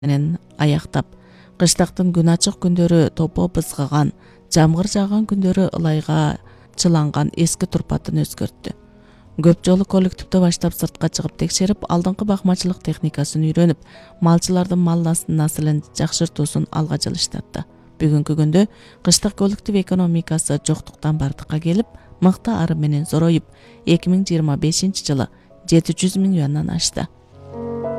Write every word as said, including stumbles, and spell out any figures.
менен аяктап, кыштактын күн ачык күндөрү топо бызгаган, жамгыр жааган күндөрү ылайга чыланган эски турпатын өзгөрттү. Көп жолу коллективде баштап сыртка чыгып текшерип, алдыңкы бакмачылык техникасын үйрөнүп, малчылардын мал наслын жакшыртуусун алга жылыштатты. Бүгүнкү күндө кыштык коллектив экономикасы жоктуктан бардыкка келип, мыкты ары менен зороюп, эки миң жыйырма бешинчи жылы жети жүз миллиондон ашты.